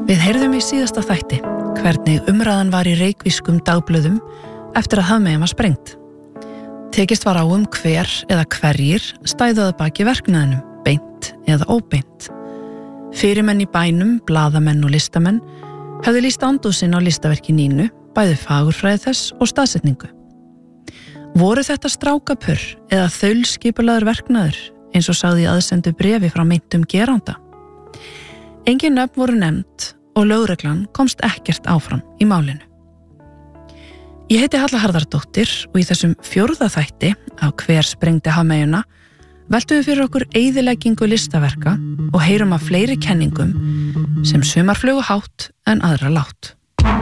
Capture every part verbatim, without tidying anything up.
Við heyrðum í síðasta þætti hvernig umræðan var í reykvískum dagblöðum eftir að Hafmeyjan var sprengt. Tekist var á um hver eða hverjir stæðu að baki verknaðinum, beint eða óbeint. Fyrirmenn í bænum, blaðamenn og listamenn hefðu lýst andúð sinn á listaverki Nínu, bæði fagurfræði þess og staðsetningu. Voru þetta strákapur eða þaulskipulaður verknaður, eins og sagði í aðsendu bréfi frá meintum geranda? Engin nöfn voru nefnd og lögreglan komst ekkert áfram í málinu. Ég heiti Halla Harðardóttir og í þessum fjórða þætti af Hver sprengdi Hafmeyjuna veltum við fyrir okkur eyðileggingu listaverka og heyrum af fleiri kenningum sem sumar flugu hátt en aðra lágt.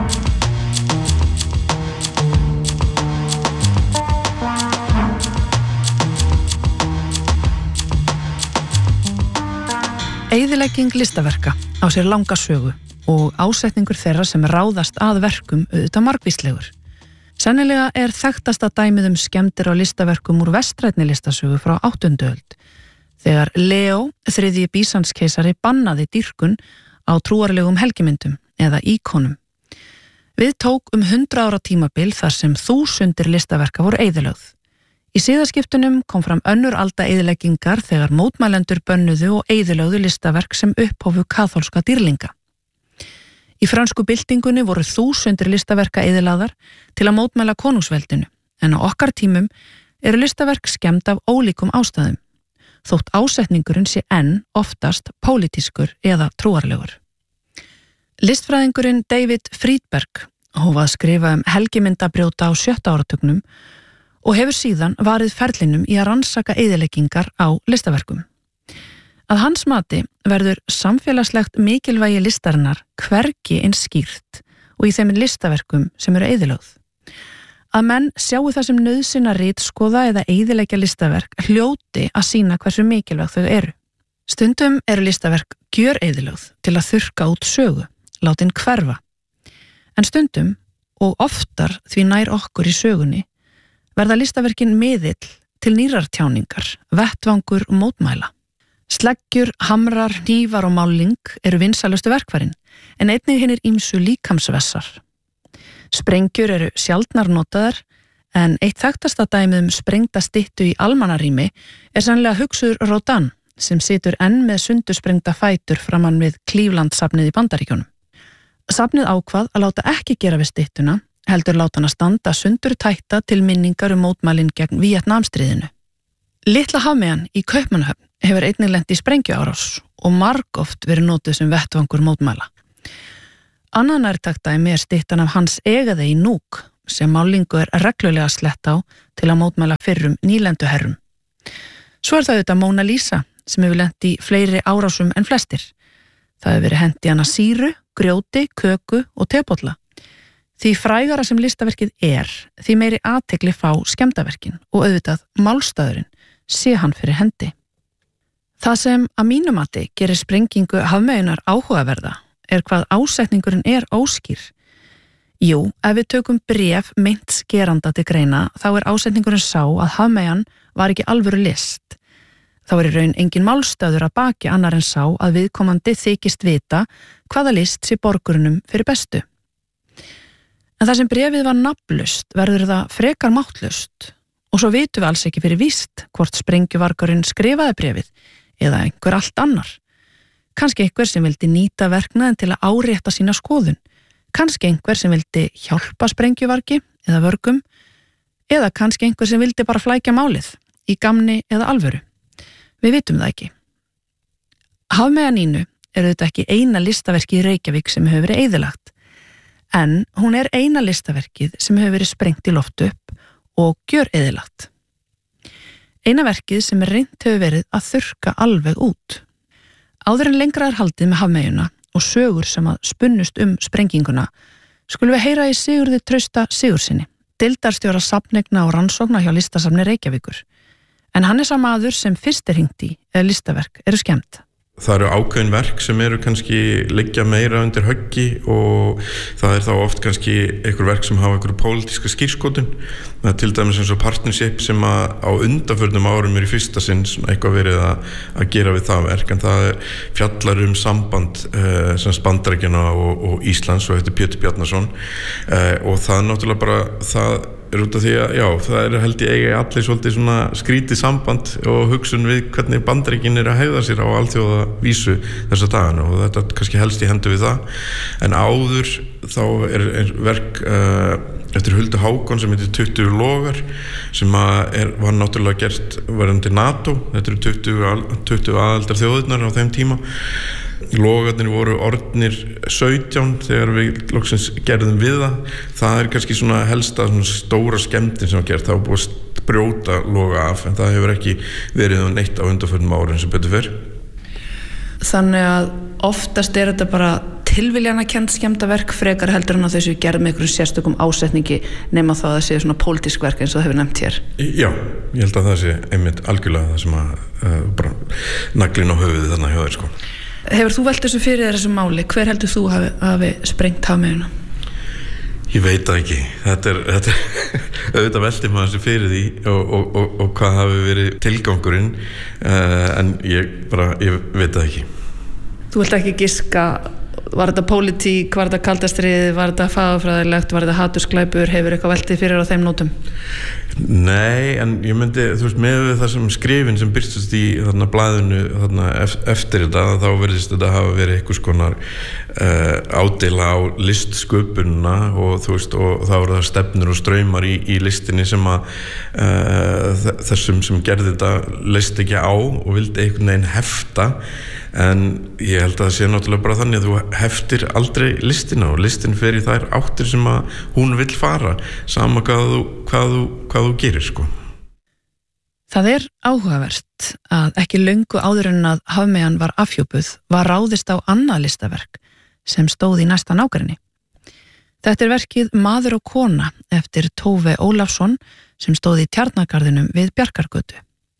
Eyðilegging listaverka á sér langa sögu og ásetningur þeirra sem ráðast að verkum auðvitað margvíslegur. Sennilega er þekktasta dæmið um skemmdir á listaverkum úr vestrænni listasögu frá áttundu öld, þegar Leó, þriðji Bísanskeisari, bannaði dýrkun á trúarlegum helgimyndum eða íkonum. Við tók um hundrað ára tímabil þar sem þúsundir listaverka voru eyðilögð. Í siðaskiptunum kom fram önnur alda eyðileggingar þegar mótmælendur bönnuðu og eyðilögðu listaverk sem upphófu kaþólska dýrlinga. Í frönsku byltingunni voru þúsundir listaverka eyðilagðar til að mótmæla konungsveldinu, en á okkar tímum eru listaverk skemmd af ólíkum ástæðum, þótt ásetningurinn sé enn oftast pólitískur eða trúarlegur. Listfræðingurinn David Friedberg hóf að skrifa um helgimyndabrjóta á sjötta áratugnum og hefur síðan varið ferlinum í að rannsaka eyðileggingar á listaverkum. Að hans mati verður samfélagslegt mikilvægi listarinnar hvergi eins skýrt og í þeim listaverkum sem eru eyðilögð. Að menn sjáu það sem nauðsyn að ritskoða eða eyðileggja listaverk hljóti að sýna hversu mikilvæg þau eru. Stundum eru listaverk gjöreyðilögð til að þurrka út sögu, látin hverfa. En stundum, og oftar því nær okkur í sögunni, verða listaverkin miðill til nýrar tjáningar, vettvangur og mótmæla. Sleggjur, hamrar, hnífar og máling eru vinsælustu verkfærin, en einnig hinir ýmsu líkamsvessar. Sprengjur eru sjaldnar notaðar, en eitt þekktasta dæmið um sprengda styttu í almannarými er sannlega hugsuður Rodin, sem situr enn með sundursprengda fætur framan við Cleveland-safnið í Bandaríkjunum. Safnið ákvað að láta ekki gera við styttuna, heldur láta hana standa sundur tætta til minningar um mótmælin gegn Víetnamstríðinu. Litla Hafmeyjan í Kaupmannahöfn hefur einnig lent í sprengjuárás og margoft verið notuð sem vettvangur mótmæla. Annað nærtækt dæmi er styttan af Hans Egede í Núk, sem málingu er reglulega slett á til að mótmæla fyrrum nýlenduherrum. Svo er það auðvitað Mona Lisa, sem hefur lent í fleiri árásum en flestir. Það hefur verið hent í hana sýru, grjóti, köku og tebolla. Því frægara sem listaverkið er, því meiri athygli fá skemmdarverkin og auðvitað málstaðurinn sé hann fyrir hendi. Það sem að mínu mati gerir sprengingu Hafmeyjunar áhugaverða er hvað ásetningurinn er óskýr. Jú, ef við tökum bréf meint geranda til greina, þá er ásetningurinn sá að Hafmeyjan var ekki alvöru list. Þá er í raun engin málstaður að baki annar en sá að viðkomandi þykist vita hvaða list sé borgurinnum fyrir bestu. En það sem bréfið var nafnlaust verður það frekar máttlust og svo vitum við alls ekki fyrir víst hvort sprengjuvargurinn skrifaði bréfið eða einhver allt annar. Kannski einhver sem vildi nýta verknaðinn til að árétta sína skoðun, kannski einhver sem vildi hjálpa sprengjuvargi eða vörgum, eða kannski einhver sem vildi bara flækja málið í gamni eða alvöru. Við vitum það ekki. Hafmeyja Nínu er auðvitað ekki eina listaverki í Reykjavík sem hefur verið eyðilagt, en hún er eina listaverkið sem hefur verið sprengt í loft upp og gjöreyðilagt. Eina verkið sem er reynt hefur verið að þurrka alveg út. Áður en lengra er haldið með Hafmeyjuna og sögur sem að spunnust um sprenginguna, skulum við heyra í Sigurði Trausta Sigurðssyni, deildarstjóra safneigna og rannsókna hjá Listasafni Reykjavíkur. En hann er sá maður sem fyrst er hringt í eða listaverk eru skemmt. Það eru ákveðin verk sem eru kannski liggja meira undir höggi og það er þá oft kannski einhver verk sem hafa einhverju pólitíska skírskotun. Það er til dæmis eins og partnership sem að á undanförnum árum er í fyrsta sinn eitthvað verið að, að gera við það verk, en það er fjallar um samband uh, sem Bandaríkjanna og, og Íslands og eftir Pétur Bjarnason uh, og það er náttúrulega bara það er út af því að, já, það er held ég eiga allir svolítið svona skrítið samband og hugsun við hvernig Bandaríkin er að hegða sér á alþjóða vísu þessa dagana og þetta kannski helst í hendur við það. En áður þá er, er verk uh, eftir Huldu Hákon sem heitir tuttugu logar sem að er, var náttúrulega gert varandi NATO, þetta eru tuttugu, tuttugu aðaldar þjóðirnar á þeim tíma. Logarnir voru orðnir sautján þegar við loksins gerðum við það. Það er kannski svona helsta svona stóra skemmtin sem var gert. Það var búið að brjóta loga af en það hefur ekki verið um neitt á undanförnum árin sem betur fyrr. Þannig að oftast er þetta bara tilviljana kennt skemmdaverk frekar heldur en að þessu gerð með einhverjum sérstökum ásetningi nema þá að það sé svona pólitísk verk eins og það hefur nefnt hér. Já, ég held að það sé einmitt algjörlega það sem að uh, bara naglinn á höfuðið þarna hjá þér sko. Hefur þú velt þessu fyrir þessu máli? Hver heldur þú hafi, hafi sprengt hafmeyjuna? Ég veit það ekki. Þetta er, þetta er auðvitað veltir maður þessu fyrir því og, og, og, og hvað hafi verið tilgangurinn uh, en ég bara, ég veit það ekki. Þú vilt ekki giska, var þetta pólitík, var þetta kaldastrið, var þetta fagurfræðilegt, var þetta hatursglæpur, hefur eitthvað veltið fyrir á þeim nótum? Nei, en ég myndi, þú veist, með við það sem skrifin sem byrstast í þarna blaðinu þarna eftir þetta, þá verðist þetta hafa verið einhvers konar uh, ádela á listsköpunina og þú veist, og þá eru það stefnur og straumar í, í listinni sem að uh, þessum sem gerði þetta leist ekki á og vildi einhvern veginn hefta. En ég held að það sé náttúrulega bara þannig að þú heftir aldrei listina og listin fer í þær áttir sem að hún vill fara sama hvað þú, hvað þú, hvað þú gerir sko. Það er áhugavert að ekki löngu áður en að hafmeyjan var afhjúpuð var ráðist á annað listaverk sem stóð í næsta nágrenni. Þetta er verkið Maður og kona eftir Tove Ólafsson sem stóð í Tjarnargarðinum við Bjarkargötu.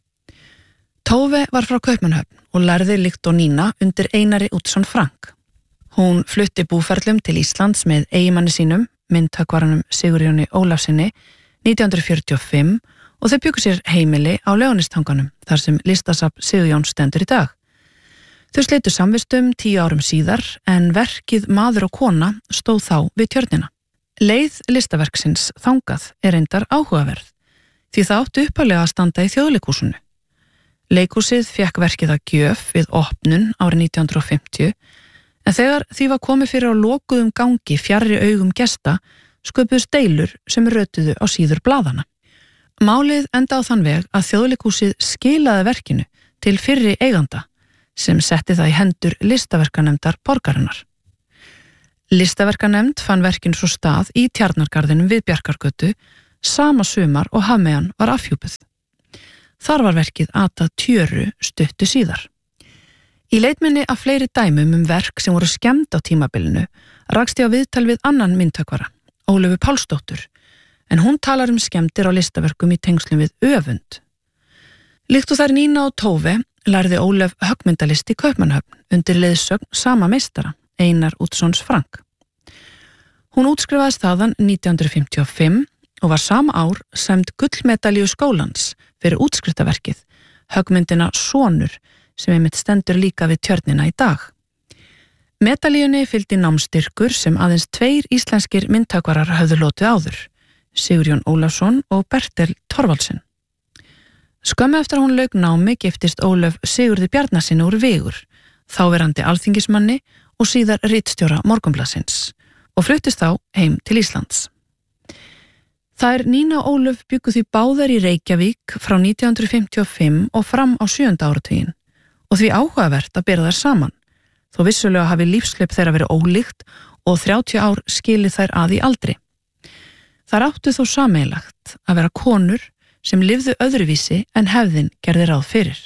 Tove var frá Kaupmannahöfn og lærði líkt og Nína undir Einari Útsson Frank. Hún flutti búferlum til Íslands með eiginmanni sínum, myndhöggvaranum Sigurjóni Ólafsinni, nítján hundruð fjörutíu og fimm og þau bjuggu sér heimili á Laugarnestanganum þar sem listasafn Sigurjóns stendur í dag. Þau sleitu samvistum tíu árum síðar en verkið Maður og kona stóð þá við tjörnina. Leið listaverksins þangað er reyndar áhugaverð því það átti upphaflega að standa í Þjóðleikhúsinu. Leikhúsið fékk verkið að gjöf við opnun árið nítján hundruð og fimmtíu en þegar því var komið fyrir á lokuðum gangi fjarri augum gesta sköpuðust deilur sem rötuðu á síður blaðana. Málið enda á þann veg að Þjóðleikhúsið skilaði verkinu til fyrri eiganda sem setti það í hendur listaverkanefndar borgarinnar. Listaverkanefnd fann verkinu svo stað í Tjarnargarðinum við Bjarkargötu sama sumar og hafmeyjan var afhjúpuð. Þar var verkið atað tjöru stuttu síðar. Í leitminni af fleiri dæmum um verk sem voru skemmd á tímabilinu rakst ég á viðtal við annan myndhöggvara, Ólöfu Pálsdóttur, en hún talar um skemmdir á listaverkum í tengslum við öfund. Líkt og þær Nína og Tove lærði Ólöf höggmyndalist í Kaupmannahöfn undir leiðsögn sama meistara, Einar Útssons Frank. Hún útskrifaðist þaðan nítján hundruð fimmtíu og fimm og var sama ár sæmd gullmedalíu skólans fyrir útskriftaverkið, höggmyndina Sonur, sem einmitt stendur líka við tjörnina í dag. Medalíunni fylgdi námstyrkur sem aðeins tveir íslenskir myndhöggvarar höfðu lotið áður, Sigurjón Ólafsson og Bertel Thorvaldsen. Skömmu eftir að hún lauk námi giftist Ólöf Sigurði Bjarnasyni úr Vigur, þáverandi alþingismanni og síðar ritstjóra Morgunblaðsins, og fluttist þá heim til Íslands. Þær Nína og Ólöf bjuggu því báðar í Reykjavík frá nítján hundruð fimmtíu og fimm og fram á sjöunda áratuginn og því áhugavert að bera þær saman, þó vissulega hafi lífshlaup þeirra verið ólíkt og þrjátíu ár skilið þær að í aldri. Þær áttu þó sameiginlegt að vera konur sem lifðu öðruvísi en hefðin gerði ráð fyrir.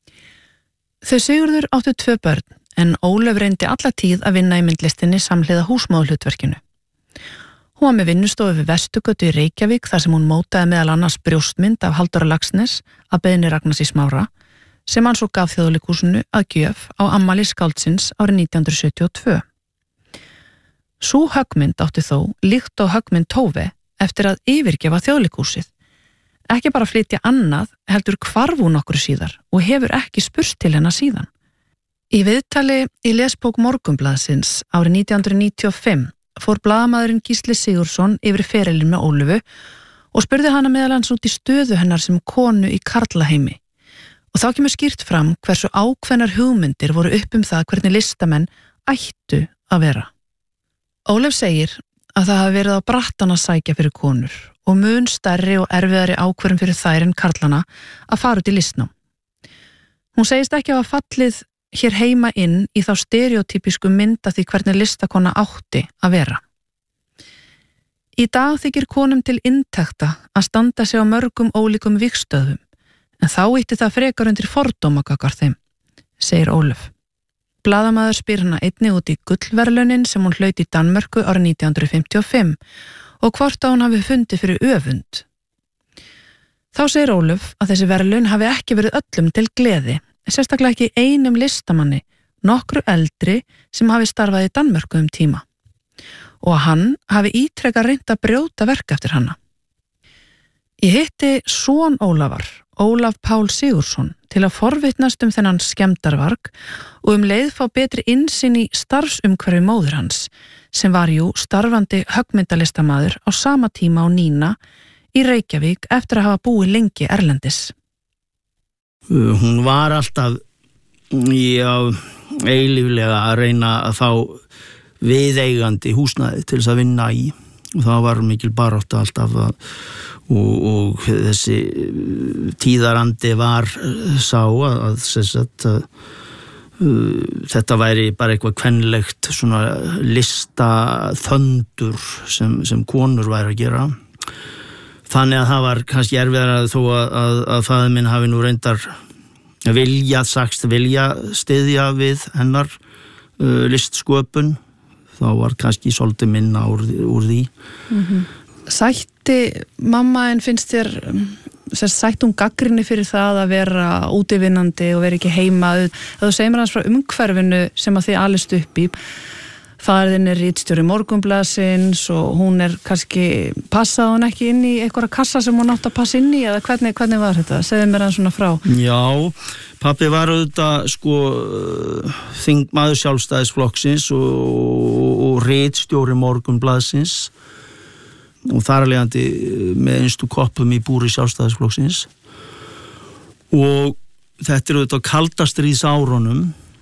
Þau Sigurður áttu tvö börn en Ólöf reyndi alla tíð að vinna í myndlistinni samhliða húsmóðurhlutverkinu. Hún var með vinnustofu við Vestugötu í Reykjavík þar sem hún mótaði meðal annars brjóstmynd af Halldóri Laxness að beiðni Ragnars í Smára, sem hann svo gaf Þjóðleikhúsinu að gjöf á afmæli skáldsins árið nítján hundruð sjötíu og tvö. Sú höggmynd átti þó líkt á höggmynd Tove eftir að yfirgefa Þjóðleikhúsið. Ekki bara flytja annað, heldur hvarf hún nokkru síðar og hefur ekki spurst til hennar síðan. Í viðtali í lesbók Morgunblaðsins árið nítján hundruð níutíu og fimm fór blaðamaðurinn Gísli Sigurðsson yfir ferilinn með Ólöfu og spurði hana meðal hans út í stöðu hennar sem konu í karlaheimi. Og þá kemur skýrt fram hversu ákveðnar hugmyndir voru upp um það hvernig listamenn ættu að vera. Ólöf segir að það hafi verið á brattan að sækja fyrir konur og mun stærri og erfiðari ákvörðum fyrir þær en karlana að fara út í listnám. Hún segist ekki að hafa fallið hér heima inn í þá stereotypísku mynd af því hvernig listakona átti að vera. Í dag þykir konum til inntekta að standa sig á mörgum ólíkum vígstöðum, en þá ítti það frekar undir fordóma gagnvart þeim, segir Ólöf. Blaðamaður spyr hana einnig út í gullverðlaunin sem hún hlaut í Danmörku árið nítján hundruð fimmtíu og fimm og hvort að hún hafi fundið fyrir öfund. Þá segir Ólöf að þessi verðlaun hafi ekki verið öllum til gleði, sérstaklega ekki einum listamanni, nokkru eldri sem hafi starfað í Danmörku um tíma og að hann hafi ítrekað reynt að brjóta verk eftir hana. Ég hitti son Ólafar, Ólaf Pál Sigurðsson, til að forvitnast um þennan skemmdarvarg og um leið fá betri innsýn í starfsumhverfi móður hans, sem var jú starfandi höggmyndalistamaður á sama tíma á Nína í Reykjavík eftir að hafa búið lengi erlendis. Hún var alltaf já, eilíflega að reyna að fá viðeigandi húsnæði til þess að vinna í og það var mikil barátta alltaf að, og, og þessi tíðarandi var sá að, að, sagt, að uh, þetta væri bara eitthvað kvenlegt svona listaþöndur sem, sem konur væri að gera. Þannig að það var kannski erfiðara þó að, að, að faðir minn hafi nú reyndar vilja, sagst vilja styðja við hennar uh, listsköpun. Þá var kannski svolítið minna úr, úr því. Mm-hmm. Sætti mamma en finnst þér, sætti hún gagnrýni fyrir það að vera útivinnandi og vera ekki heima? Þú segir mér hans frá umhverfinu sem að þið alist upp í. Faðirinn er ritstjóri Morgunblaðsins og hún er kannski, passaði hún ekki inn í einhverja kassa sem hún átt að passa inn í eða hvernig, hvernig var þetta? Segðu mér hann svona frá. Já, pabbi var auðvitað sko þingmaður Sjálfstæðisflokksins og, og, og ritstjóri Morgunblaðsins og þar af leiðandi með einstu koppum í búri Sjálfstæðisflokksins og þetta er auðvitað kaldastríðsárunum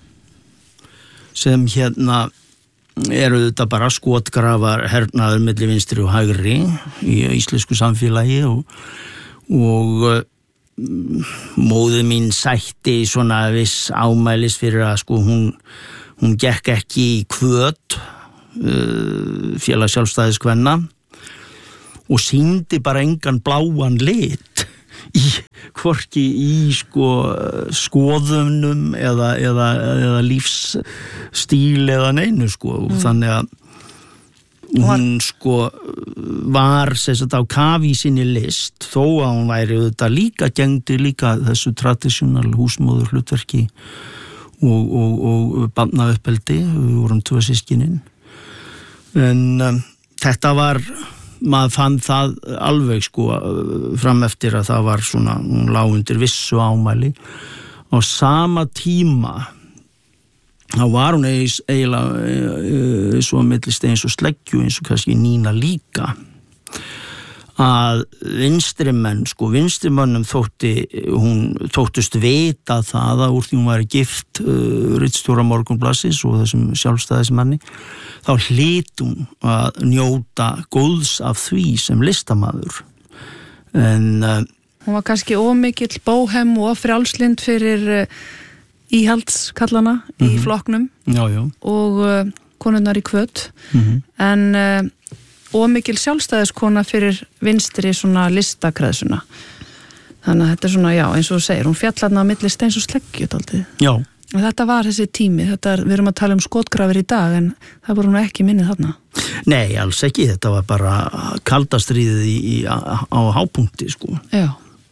sem hérna eru þetta bara skotgrafar hernaður milli vinstri og hægri í íslensku samfélagi og, og móðir mín sætti svona viss ámælis fyrir að sko hún, hún gekk ekki í kvöt uh, félag sjálfstæðiskvenna og sýndi bara engan bláan lit í hvorki í sko skoðunum eða, eða, eða lífsstíl eða neinu sko mm. þannig að hún sko var sérstætt á kafi í sinni list þó að hún væri auðvitað líka gegndi líka þessu tradisjonal húsmóður hlutverki og, og, og barnauppeldi, við vorum tvö systkinin en um, þetta var maður fann það alveg sko fram eftir að það var svona, hún lá undir vissu ámæli á sama tíma þá var hún eiginlega svo millist eins og sleggju eins og kannski Nína líka að vinstrimenn sko vinstrimönnum þótti hún þóttust vita það að úr því hún væri gift uh, ritstjóra Morgunblaðsins og þessum sjálfstæðismanni þá hlýt hún að njóta góðs af því sem listamaður en uh, hún var kannski ómikill bóhem og frjálslynd fyrir uh, íhaldskallana mm-hmm. í flokknum já, já. og uh, konurnar í kvöt mm-hmm. en uh, og mikil sjálfstæðiskona fyrir vinstri svona listakræðsuna. Þannig að þetta er svona, já, eins og þú segir, hún fjallarna á milli steins og sleggju dálítið. Já. Og þetta var þessi tími, þetta er, við erum að tala um skotgrafir í dag, en það voru nú ekki minnið þarna. Nei, alls ekki, þetta var bara kaldastríðið í, í, á, á hápunkti, sko. Já.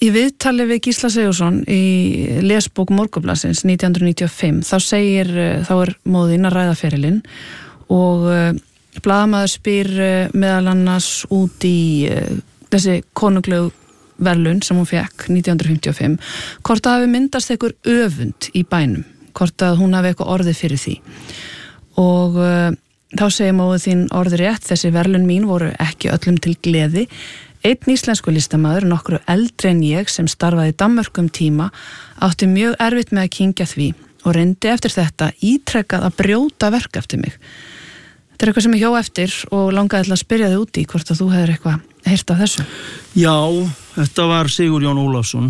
Í viðtali við Gísla Sigurðsson í lesbók Morgunblaðsins nítján hundruð níutíu og fimm þá segir, þá er móðin að ræða ferilinn og blaðamaður spyr meðal annars út í þessi konunglegu verðlaun sem hún fekk nítján hundruð fimmtíu og fimm hvort það hafi myndast einhver öfund í bænum, hvort að hún hafi eitthvað orðið fyrir því og þá segir móðin þín orðið rétt, þessi verðlaun mín voru ekki öllum til gleði. Einn íslensku listamaður, nokkru eldri en ég sem starfaði í Danmörku um tíma, átti mjög erfitt með að kyngja því og reyndi eftir þetta ítrekkað að brjóta verk eftir mig. Þetta er eitthvað sem ég hjó eftir og langaði til að spyrja þig út í hvort að þú hefur eitthvað heyrt af þessu. Já, þetta var Sigurjón Ólafsson.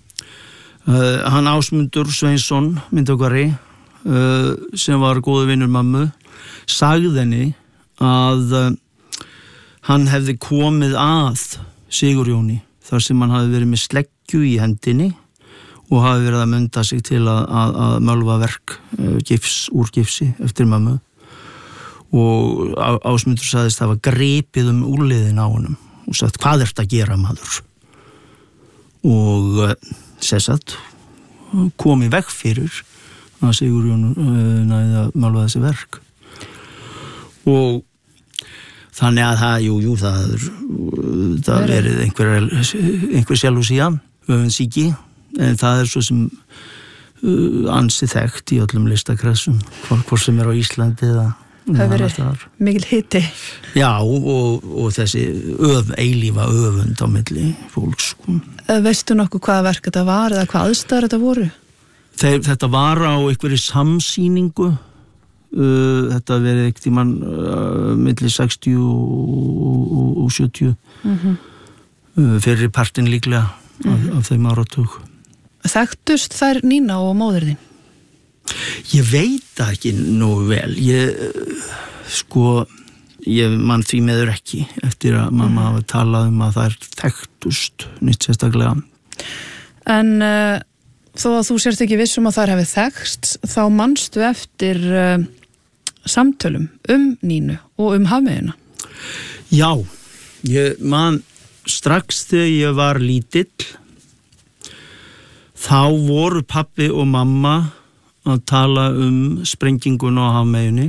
Uh, hann Ásmundur Sveinsson, myndhöggvari, uh, sem var góður vinur mömmu, sagði henni að uh, hann hefði komið að Sigurjóni þar sem hann hafi verið með sleggju í hendinni og hafi verið að mynda sig til að, að, að mölva verk uh, gifs, úr gifsi eftir mömmu og Ásmundur sagðist hafa gripið um úrliðin á honum og sagt hvað ert að gera maður og uh, sessat kom í veg fyrir að Sigurjón uh, næði að mölva þessi verk og þannig að það, jú, jú, það það verið einhver, einhver sjálfsíða, öfundsýki, en það er svo sem uh, ansi þekkt í öllum listakressum, hvort sem er á Íslandi eða það verið mikil hiti. Já, og, og þessi öf, eilífa öfund á milli fólks. Veistu nokkuð hvaða verk þetta var eða hvað aðstæður þetta voru? Þeir, þetta var á einhverju samsýningu. Uh, þetta verið ekkert í mann uh, milli sextíu og sjötíu mm-hmm. uh, fyrir partinn líklega mm-hmm. af, af þeim áratug. Þekktust þær Nína og móðir þín? Ég veit það ekki nógu vel ég, sko ég mann því meður ekki eftir að mm-hmm. mamma hafa talað um að þær þekktust nýtt sérstaklega. En uh, þó að þú sért ekki viss um að þær hefði þekkst þá manstu eftir uh, samtölum um Nínu og um hafmeyjuna. Já, ég man strax þegar ég var lítill þá voru pabbi og mamma að tala um sprengingun á hafmeyjunni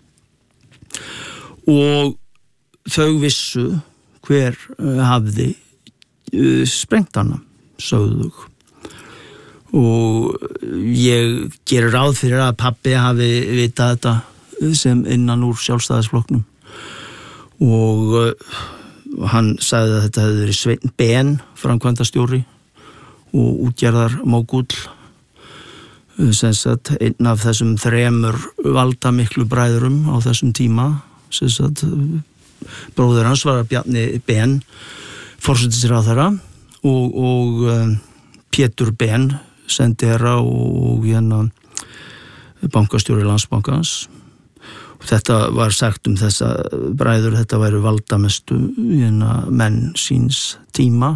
og þau vissu hver hafði uh, sprengt hana, sögðu þau. Og ég gerir ráð fyrir að pabbi hafi vitað þetta sem innan úr sjálfstæðisflokknum og uh, hann sagði að þetta hefði verið Sveinn Ben framkvæmdastjóri og útgerðar mógull sem sagt einn af þessum þremur valdamiklu bræðurum á þessum tíma sem sagt bróðir hans var Bjarni Ben forsætisráðherra og, og uh, Pétur Ben sendiherra og hérna bankastjóri Landsbankans og þetta var sagt um þessa bræður, þetta væru valdamestu hérna menn síns tíma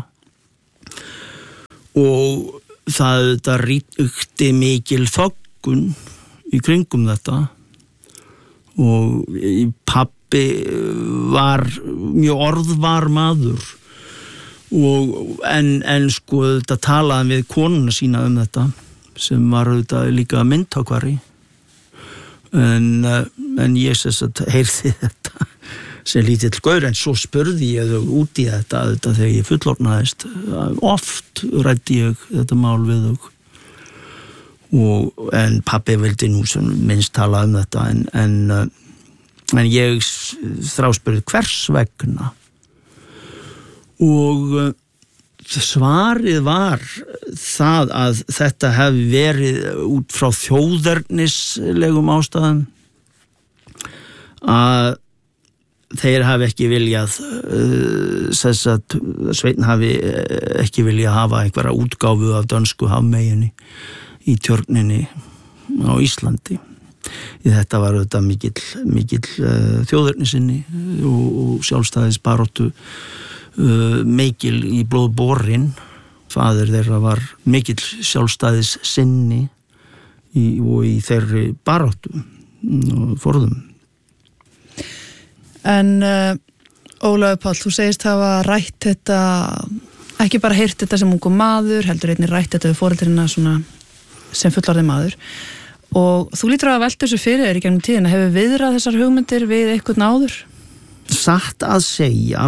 og það þetta ríkti mikil þöggun í kringum þetta og pabbi var mjög orðvar maður og en, en sko þetta talaði við konuna sína um þetta sem var þetta líka myndhöggvari en, en ég sess að heyrði þetta sem lítill gaur en svo spurði ég þau út í þetta, þetta þegar ég fullorðnaðist oft ræddi ég þetta mál við þau og en pabbi vildi nú sem minnst tala um þetta en, en, en ég þráspurði hvers vegna og svarið var það að þetta hefði verið út frá þjóðernislegum ástæðum að þeir hafi ekki viljað þess að Sveinn hafi ekki viljað hafa einhverja útgáfu af dönsku hafmeyjunni í tjörninni á Íslandi. Þetta var auðvitað mikill, mikill uh, þjóðernisinni og, og sjálfstæðisbaráttu uh, mikil í blóðborinn. Faðir þeirra var mikill sjálfstæðissinni í, og í þeirri baráttu og forðum. En uh, Ólafur Páll, þú segist hafa rætt þetta ekki bara heyrt þetta sem ungum maður, heldur einnig rætt þetta við foreldrina svona sem fullorðinn maður og þú lítur að velta þessu fyrir þér í gegnum tíðina, hefur viðrað þessar hugmyndir við einhvern áður? Satt að segja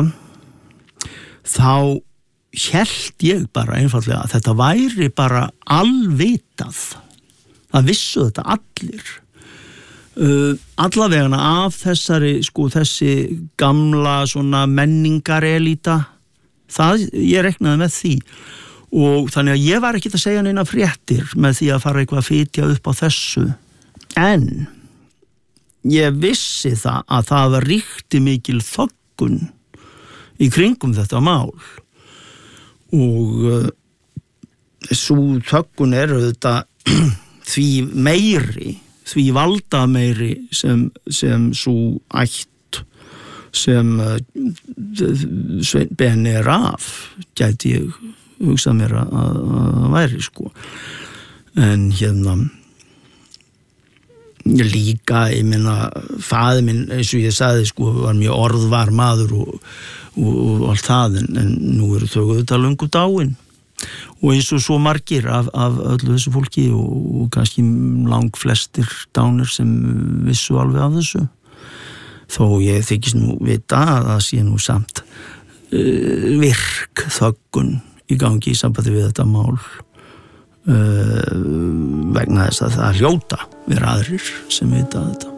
þá hélt ég bara einfallega að þetta væri bara alvitað, það vissu þetta allir uh, allavegana af þessari sko þessi gamla svona menningarelíta, það ég reknaði með því og þannig að ég var ekki að segja neina fréttir með því að fara eitthvað að fitja upp á þessu en ég vissi það að það var ríkti mikil þöggun í kringum þetta mál og uh, svo þöggun er þetta því meiri því valda meiri sem, sem svo ætt sem uh, Sveinn Ben er af gæti ég hugsað mér að það væri sko en hérna líka, ég meina faðir minn, eins og ég sagði sko var mjög orðvar maður og, og, og allt það, en, en nú eru þau auðvitað löngu dáin og eins og svo margir af, af öllu þessu fólki og, og kannski lang flestir dánir sem vissu alveg af þessu þó ég þykist nú vita að það sé nú samt uh, virk þöggun í gangi í sambandi við þetta mál uh, vegna þess að það hljóta vera aðrir sem vita þetta.